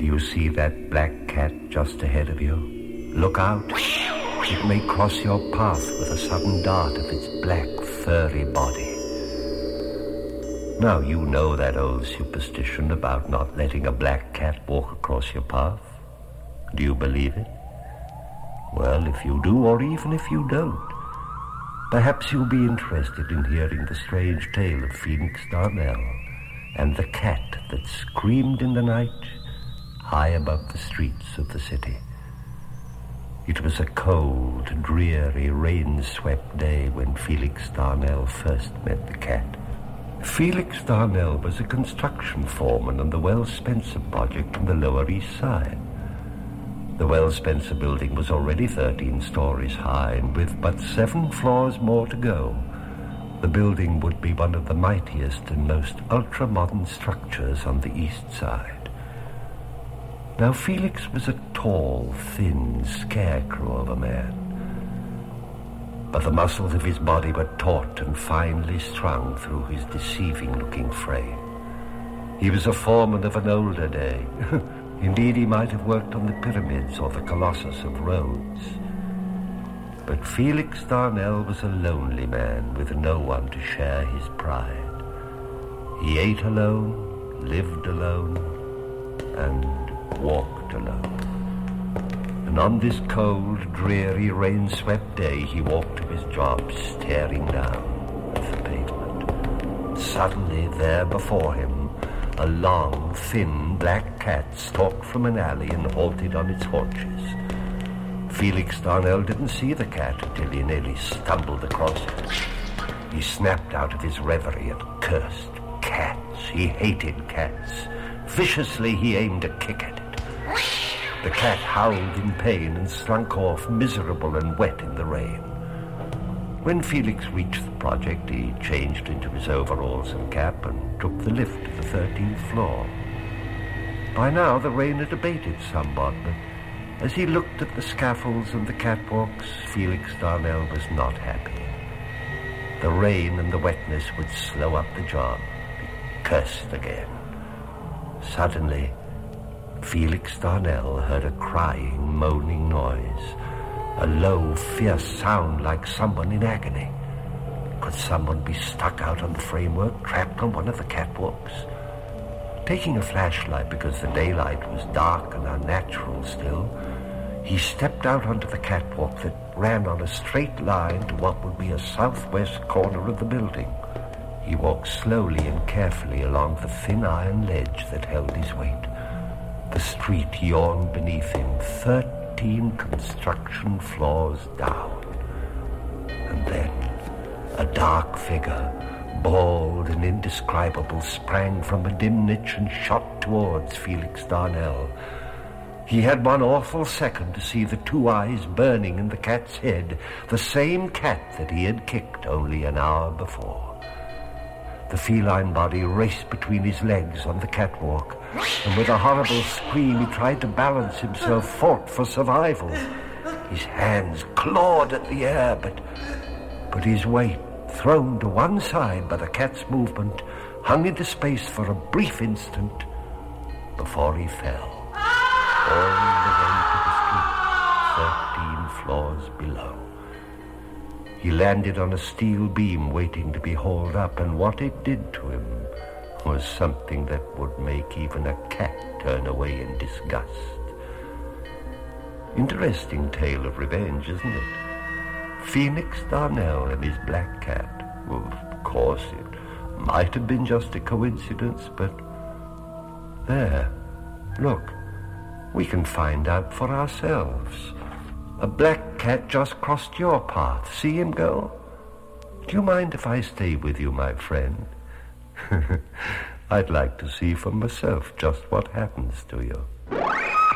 you see that black cat just ahead of you? Look out. It may cross your path with a sudden dart of its black, furry body. Now, you know that old superstition about not letting a black cat walk across your path. Do you believe it? Well, if you do, or even if you don't, perhaps you'll be interested in hearing the strange tale of Phoenix Darnell and the cat that screamed in the night high above the streets of the city. It was a cold, dreary, rain-swept day when Felix Darnell first met the cat. Felix Darnell was a construction foreman on the Wells Spencer project on the Lower East Side. The Wells Spencer building was already 13 stories high, and with but 7 floors more to go, the building would be one of the mightiest and most ultra-modern structures on the East Side. Now, Felix was a tall, thin scarecrow of a man, but the muscles of his body were taut and finely strung through his deceiving-looking frame. He was a foreman of an older day. Indeed, he might have worked on the pyramids or the Colossus of Rhodes. But Felix Darnell was a lonely man with no one to share his pride. He ate alone, lived alone, and walked alone. And on this cold, dreary, rain-swept day, he walked to his job, staring down at the pavement. Suddenly, there before him, a long, thin, black cat stalked from an alley and halted on its haunches. Felix Darnell didn't see the cat until he nearly stumbled across it. He snapped out of his reverie and cursed. Cats. He hated cats. Viciously, he aimed a kick at it. The cat howled in pain and slunk off, miserable and wet in the rain. When Felix reached the project, he changed into his overalls and cap and took the lift to the 13th floor. By now, the rain had abated somewhat, but as he looked at the scaffolds and the catwalks, Felix Darnell was not happy. The rain and the wetness would slow up the job. He cursed again. Suddenly, Felix Darnell heard a crying, moaning noise, a low, fierce sound like someone in agony. Could someone be stuck out on the framework, trapped on one of the catwalks? Taking a flashlight because the daylight was dark and unnatural still, he stepped out onto the catwalk that ran on a straight line to what would be a southwest corner of the building. He walked slowly and carefully along the thin iron ledge that held his weight. The street yawned beneath him, 13 construction floors down. And then a dark figure, bald and indescribable, sprang from a dim niche and shot towards Felix Darnell. He had one awful second to see the 2 eyes burning in the cat's head, the same cat that he had kicked only an hour before. The feline body raced between his legs on the catwalk, and with a horrible scream he tried to balance himself, fought for survival. His hands clawed at the air, but his weight, thrown to one side by the cat's movement, hung into space for a brief instant before he fell, all the way to the street, 13 floors below. He landed on a steel beam waiting to be hauled up, and what it did to him was something that would make even a cat turn away in disgust. Interesting tale of revenge, isn't it? Phoenix Darnell and his black cat. Well, of course, it might have been just a coincidence, but there, look, we can find out for ourselves. A black cat just crossed your path. See him go? Do you mind if I stay with you, my friend? I'd like to see for myself just what happens to you.